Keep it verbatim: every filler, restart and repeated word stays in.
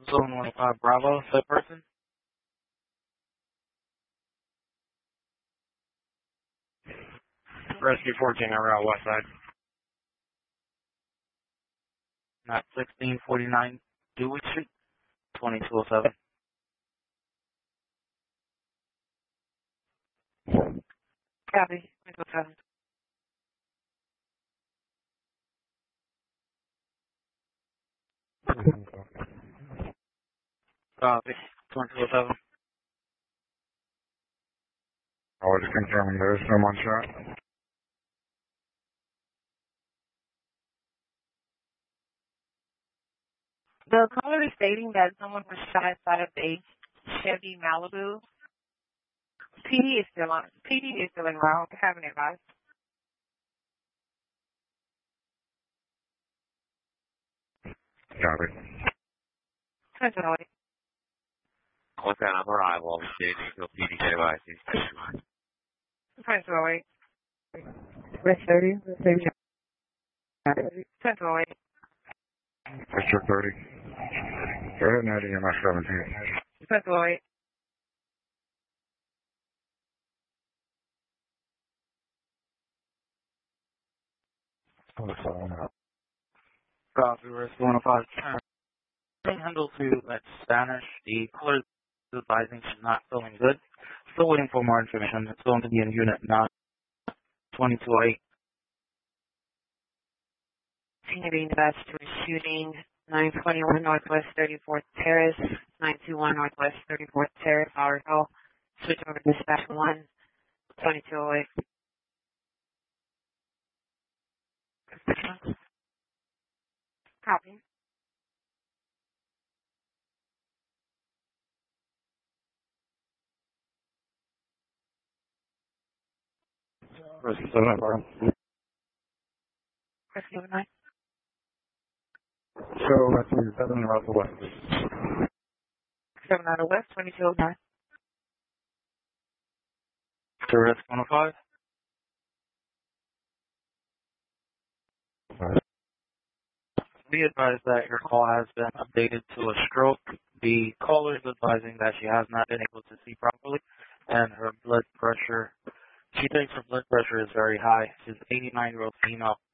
Zone one five Bravo, third person. Rescue fourteen around west side. Not sixteen forty-nine Dewey Street, twenty-two oh seven. Copy. twenty-two oh seven. Copy. twenty-two oh seven. I was confirming there's someone shot. The caller is stating that someone was shot inside of a Chevy Malibu. P D is still on. P D is still involved. Haven't advised. Copy. twenty-two oh eight. What's that on arrival? Shading to P D devices. twenty-two oh eight. West thirty. twenty-two oh eight. District thirty. Go ahead and add E M S seventeen. twenty-two oh eight. Copy. Rescue one five. Handle to at Spanish. The caller is advising she's not feeling good. Still waiting for more information. It's going to be in unit nine twenty-two oh eight. Senior being dispatched to a shooting, nine twenty-one Northwest thirty-fourth Terrace, nine twenty-one Northwest thirty-fourth Terrace, our call. Switch over to dispatch one, twenty-two oh eight. Copy. Rescue seven five. Rescue nine. So, Rescue seven Russell West. seven out of West, twenty-two oh nine. To Rescue one five. Be advised that your call has been updated to a stroke. The caller is advising that she has not been able to see properly, and her blood pressure, she thinks her blood pressure is very high. She's an eighty-nine-year-old female.